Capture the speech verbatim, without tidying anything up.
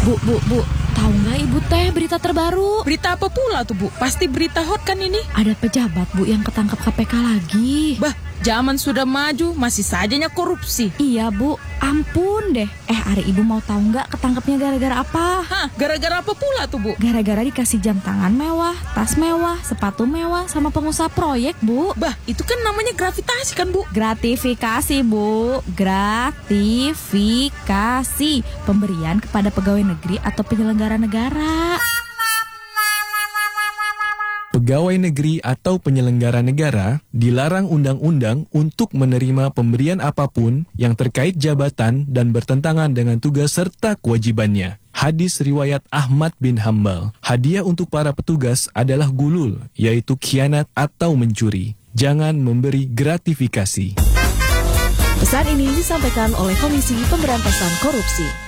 Bu, bu, bu, tahu nggak Ibu Teh berita terbaru? Berita apa pula tuh, Bu? Pasti berita hot kan ini? Ada pejabat, Bu, yang ketangkap K P K lagi. Bah, zaman sudah maju, masih sajanya korupsi. Iya, Bu, ampun deh. Eh, Ari, Ibu mau tahu nggak ketangkapnya gara-gara apa? Hah, gara-gara apa pula tuh, Bu? Gara-gara dikasih jam tangan mewah, tas mewah, sepatu mewah, sama pengusaha proyek, Bu. Bah, itu kan namanya gravitasi kan, Bu? Gratifikasi, Bu. Gratifikasi. Pemberian kepada pegawai negeri atau penyelenggara negara. Pegawai negeri atau penyelenggara negara dilarang undang-undang untuk menerima pemberian apapun yang terkait jabatan dan bertentangan dengan tugas serta kewajibannya. Hadis riwayat Ahmad bin Hambal. Hadiah untuk para petugas adalah gulul, yaitu khianat atau mencuri. Jangan memberi gratifikasi. Pesan ini disampaikan oleh Komisi Pemberantasan Korupsi.